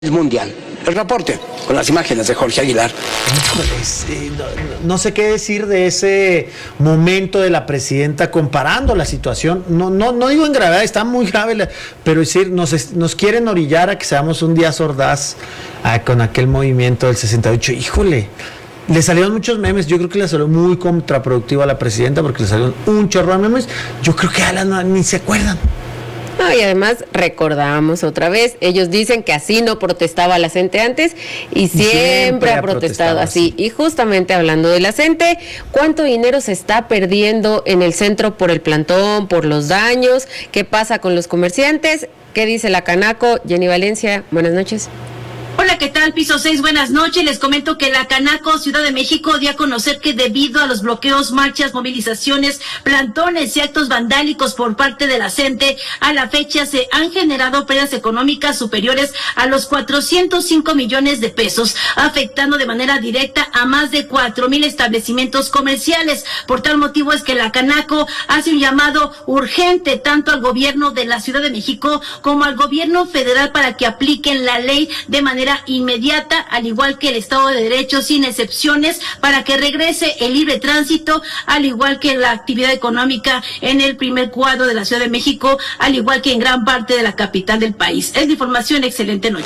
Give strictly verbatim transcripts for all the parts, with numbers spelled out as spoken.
mundial. El reporte con las imágenes de Jorge Aguilar. Híjoles, eh, no, no sé qué decir de ese momento de la presidenta comparando la situación. No, no, no digo en gravedad, está muy grave, la, pero decir, nos, nos quieren orillar a que seamos un Díaz Ordaz ah, con aquel movimiento del sesenta y ocho. Híjole, le salieron muchos memes. Yo creo que le salió muy contraproductivo a la presidenta porque le salieron un chorro de memes. Yo creo que a la no, ni se acuerdan. No, y además recordamos otra vez, ellos dicen que así no protestaba la gente antes y siempre, siempre ha protestado así. así. Y justamente hablando de la gente, ¿cuánto dinero se está perdiendo en el centro por el plantón, por los daños? ¿Qué pasa con los comerciantes? ¿Qué dice la Canaco? Jenny Valencia, buenas noches. Hola, ¿qué tal? Piso seis, buenas noches. Les comento que la Canaco Ciudad de México dio a conocer que debido a los bloqueos, marchas, movilizaciones, plantones y actos vandálicos por parte de la gente, a la fecha se han generado pérdidas económicas superiores a los cuatrocientos cinco millones de pesos, afectando de manera directa a más de cuatro mil establecimientos comerciales. Por tal motivo es que la Canaco hace un llamado urgente tanto al gobierno de la Ciudad de México como al gobierno federal para que apliquen la ley de manera inmediata, al igual que el Estado de Derecho, sin excepciones, para que regrese el libre tránsito, al igual que la actividad económica en el primer cuadro de la Ciudad de México, al igual que en gran parte de la capital del país. Es la información, excelente noche.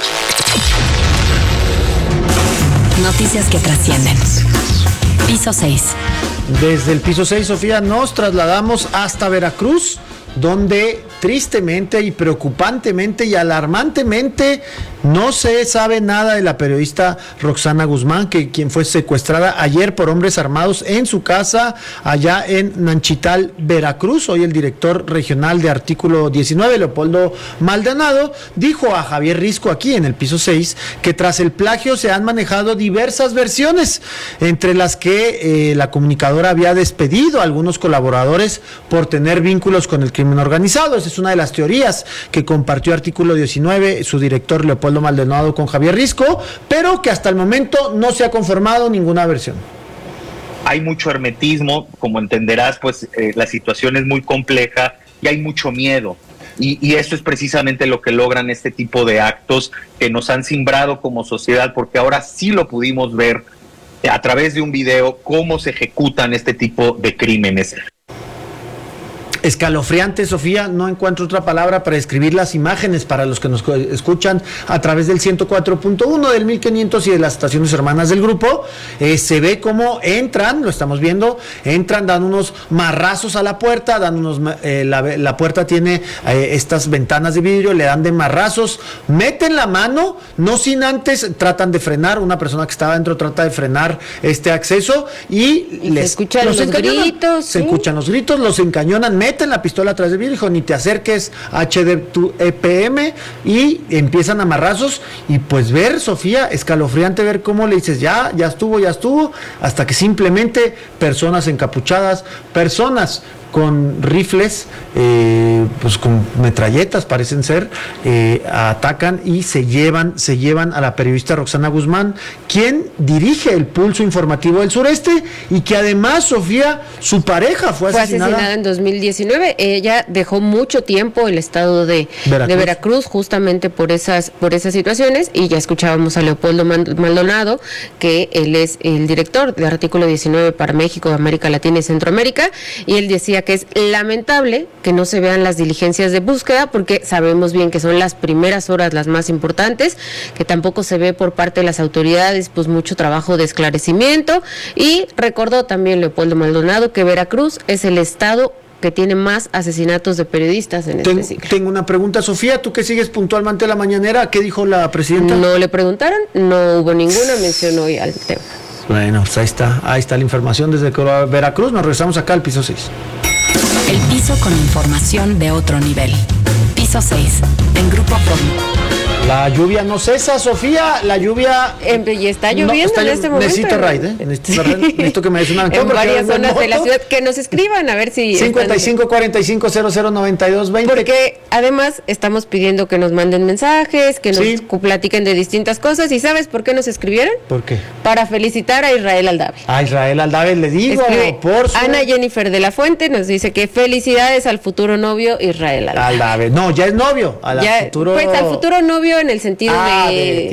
Noticias que trascienden. Piso seis. Desde el piso seis, Sofía, nos trasladamos hasta Veracruz, donde tristemente y preocupantemente y alarmantemente no se sabe nada de la periodista Roxana Guzmán, que quien fue secuestrada ayer por hombres armados en su casa allá en Nanchital, Veracruz. Hoy el director regional de Artículo diecinueve, Leopoldo Maldonado, dijo a Javier Risco aquí en el piso seis que tras el plagio se han manejado diversas versiones, entre las que eh, la comunicadora había despedido a algunos colaboradores por tener vínculos con el crimen organizado. Esa es una de las teorías que compartió Artículo diecinueve, su director Leopoldo Maldonado con Javier Risco, pero que hasta el momento no se ha conformado ninguna versión. Hay mucho hermetismo, como entenderás, pues eh, la situación es muy compleja y hay mucho miedo. Y, y eso es precisamente lo que logran este tipo de actos que nos han simbrado como sociedad, porque ahora sí lo pudimos ver a través de un video cómo se ejecutan este tipo de crímenes. Escalofriante, Sofía, no encuentro otra palabra para describir las imágenes para los que nos escuchan a través del ciento cuatro punto uno, del mil quinientos y de las estaciones hermanas del grupo. Eh, se ve cómo entran, lo estamos viendo, entran, dan unos marrazos a la puerta, dan unos, eh, la, la puerta tiene eh, estas ventanas de vidrio, le dan de marrazos, meten la mano, no sin antes, tratan de frenar, una persona que estaba dentro trata de frenar este acceso y, y les se escuchan los, los gritos. Se ¿sí? escuchan los gritos, los encañonan, meten en la pistola atrás de vidrio, dijo, ni te acerques, H D tu E P M, y empiezan a marrazos, y pues ver, Sofía, escalofriante ver cómo le dices, ya, ya estuvo, ya estuvo, hasta que simplemente personas encapuchadas, personas con rifles, eh, pues con metralletas parecen ser, eh, atacan y se llevan, se llevan a la periodista Roxana Guzmán, quien dirige el Pulso Informativo del Sureste, y que además, Sofía, su pareja fue, fue asesinada. asesinada en dos mil diecinueve. Ella dejó mucho tiempo el estado de Veracruz, de Veracruz justamente por esas, por esas situaciones, y ya escuchábamos a Leopoldo Maldonado, que él es el director de Artículo diecinueve para México, América Latina y Centroamérica, y él decía que es lamentable que no se vean las diligencias de búsqueda, porque sabemos bien que son las primeras horas las más importantes, que tampoco se ve por parte de las autoridades pues mucho trabajo de esclarecimiento. Y recordó también Leopoldo Maldonado que Veracruz es el estado que tiene más asesinatos de periodistas en Ten, este ciclo. Tengo una pregunta, Sofía, tú que sigues puntualmente la mañanera, ¿qué dijo la presidenta? No le preguntaron, no hubo ninguna mención hoy al tema. Bueno, pues ahí está, ahí está la información desde Veracruz. Nos regresamos acá al piso seis. El piso con información de otro nivel. Piso seis, en Grupo Fórmula. La lluvia no cesa, Sofía, la lluvia... Y está lloviendo no, está en este momento. Necesito raid, ¿eh? Necesito, necesito que me des una... En varias zonas de la ciudad, que nos escriban a ver si... cincuenta y cinco cuarenta y cinco cero cero noventa y dos veinte. Porque además estamos pidiendo que nos manden mensajes, que nos sí. platiquen de distintas cosas. ¿Y sabes por qué nos escribieron? ¿Por qué? Para felicitar a Israel Aldave. A Israel Aldave le digo, Escribe, por su... Ana Jennifer de la Fuente nos dice que felicidades al futuro novio Israel Aldave. Aldave, no, ya es novio. A la ya, futuro... Pues al futuro novio serio en el sentido Ah, de... de